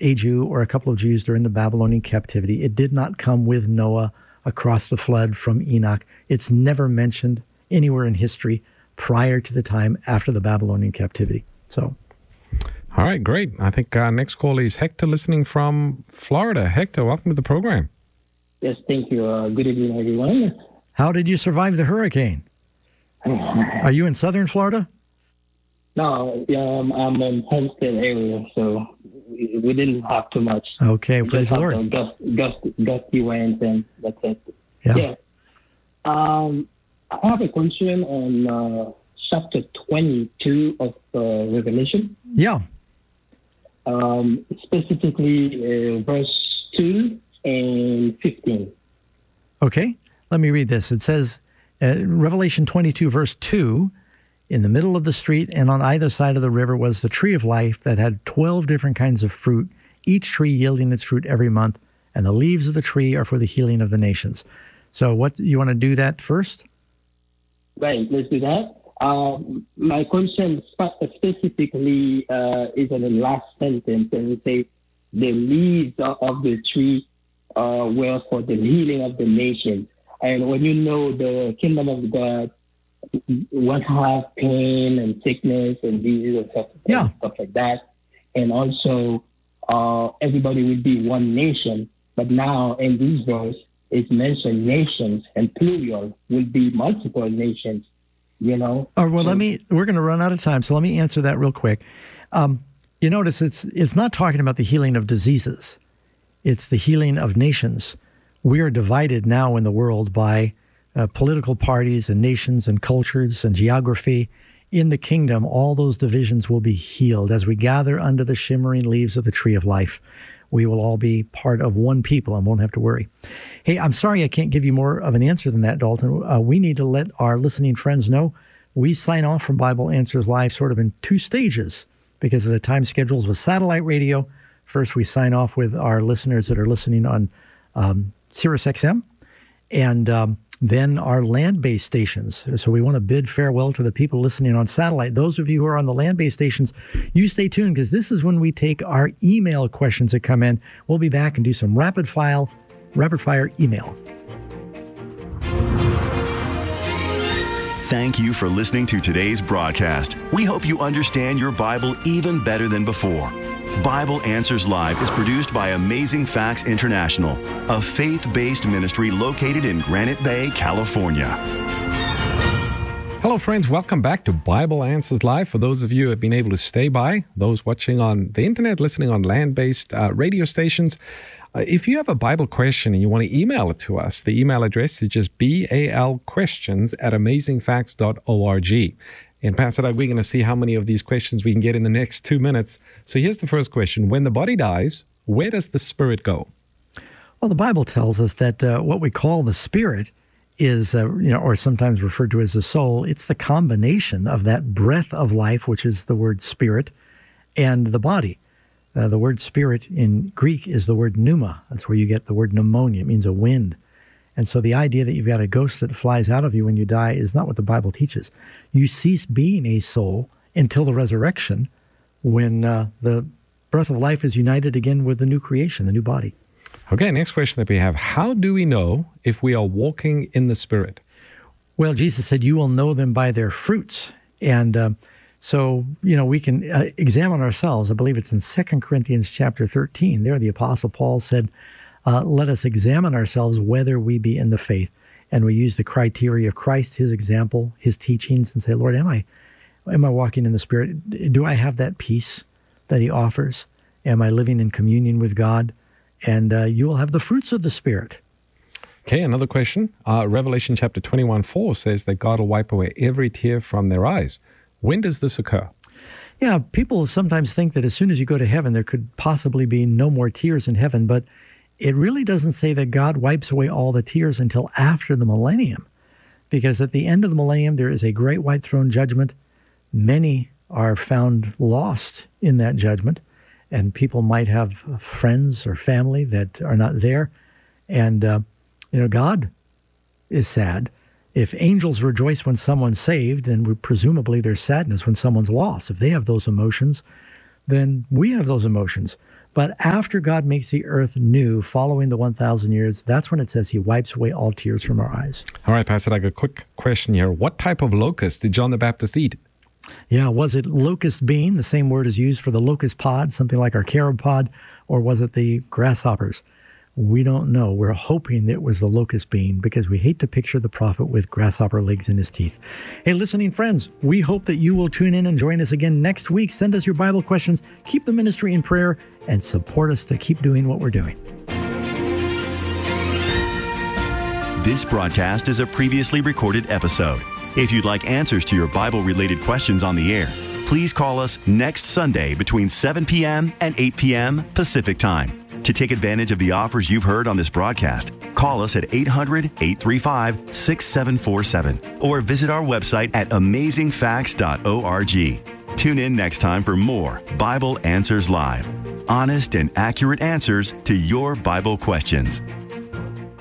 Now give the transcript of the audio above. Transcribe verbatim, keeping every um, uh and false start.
a Jew or a couple of Jews during the Babylonian captivity. It did not come with Noah across the flood from Enoch. It's never mentioned anywhere in history prior to the time after the Babylonian captivity. So, all right, great. I think our next call is Hector, listening from Florida. Hector, welcome to the program. Yes, thank you. Uh, good evening, everyone. How did you survive the hurricane? Are you in southern Florida? No, um, I'm in Homestead area, so we, we didn't have too much. Okay, praise the Lord. Gust, gust, gusty winds, and that's it. Yeah. yeah. Um, I have a question on uh, chapter twenty-two of uh, Revelation. Yeah. Um, specifically, uh, verse two and fifteen. Okay, let me read this. It says, uh, Revelation twenty-two, verse two, in the middle of the street and on either side of the river was the tree of life that had twelve different kinds of fruit, each tree yielding its fruit every month, and the leaves of the tree are for the healing of the nations. So what, you want to do that first? Right, let's do that. Um, my question specifically uh, is on the last sentence, and it says, the leaves of the tree uh, were for the healing of the nations. And when you know the kingdom of God won't have pain and sickness and disease and stuff, yeah. and stuff like that, and also uh, everybody will be one nation. But now in this verse, it's mentioned nations, and plural will be multiple nations. You know. Oh, well, so, let me. We're going to run out of time, so let me answer that real quick. Um, you notice it's it's not talking about the healing of diseases; it's the healing of nations. We are divided now in the world by uh, political parties and nations and cultures and geography. In the kingdom, all those divisions will be healed as we gather under the shimmering leaves of the tree of life. We will all be part of one people and won't have to worry. Hey, I'm sorry I can't give you more of an answer than that, Dalton. Uh, we need to let our listening friends know we sign off from Bible Answers Live sort of in two stages because of the time schedules with satellite radio. First, we sign off with our listeners that are listening on um, Sirius X M, and um, then our land-based stations. So we want to bid farewell to the people listening on satellite. Those of you who are on the land-based stations, you stay tuned because this is when we take our email questions that come in. We'll be back and do some rapid file, rapid fire email. Thank you for listening to today's broadcast. We hope you understand your Bible even better than before. Bible Answers Live is produced by Amazing Facts International, a faith-based ministry located in Granite Bay, California. Hello, friends. Welcome back to Bible Answers Live. For those of you who have been able to stay by, those watching on the internet, listening on land-based uh, radio stations, uh, if you have a Bible question and you want to email it to us, the email address is just balquestions at amazing facts dot org. And Pastor Doug, we're going to see how many of these questions we can get in the next two minutes. So here's the first question. When the body dies, where does the spirit go? Well, the Bible tells us that uh, what we call the spirit is, uh, you know, or sometimes referred to as the soul. It's the combination of that breath of life, which is the word spirit, and the body. Uh, the word spirit in Greek is the word pneuma. That's where you get the word pneumonia. It means a wind. And so the idea that you've got a ghost that flies out of you when you die is not what the Bible teaches. You cease being a soul until the resurrection when uh, the breath of life is united again with the new creation, the new body. Okay, next question that we have. How do we know if we are walking in the Spirit? Well, Jesus said, you will know them by their fruits. And uh, so, you know, we can uh, examine ourselves. I believe it's in Second Corinthians chapter thirteen. There the Apostle Paul said, Uh, let us examine ourselves whether we be in the faith. And we use the criteria of Christ, his example, his teachings, and say, Lord, am I am I walking in the Spirit? Do I have that peace that he offers? Am I living in communion with God? And uh, you will have the fruits of the Spirit. Okay, another question. Uh, Revelation chapter twenty-one four says that God will wipe away every tear from their eyes. When does this occur? Yeah, people sometimes think that as soon as you go to heaven, there could possibly be no more tears in heaven, but it really doesn't say that God wipes away all the tears until after the millennium, because at the end of the millennium, there is a great white throne judgment. Many are found lost in that judgment, and people might have friends or family that are not there. And, uh, you know, God is sad. If angels rejoice when someone's saved, then presumably there's sadness when someone's lost. If they have those emotions, then we have those emotions. But after God makes the earth new, following the one thousand years, that's when it says he wipes away all tears from our eyes. All right, Pastor Doug, a quick question here. What type of locust did John the Baptist eat? Yeah, was it locust bean, the same word is used for the locust pod, something like our carob pod, or was it the grasshoppers? We don't know. We're hoping it was the locust bean because we hate to picture the prophet with grasshopper legs in his teeth. Hey, listening friends, we hope that you will tune in and join us again next week. Send us your Bible questions, keep the ministry in prayer, and support us to keep doing what we're doing. This broadcast is a previously recorded episode. If you'd like answers to your Bible-related questions on the air, please call us next Sunday between seven p.m. and eight p.m. Pacific Time. To take advantage of the offers you've heard on this broadcast, call us at eight hundred, eight three five, six seven four seven or visit our website at amazing facts dot org. Tune in next time for more Bible Answers Live. Honest and accurate answers to your Bible questions.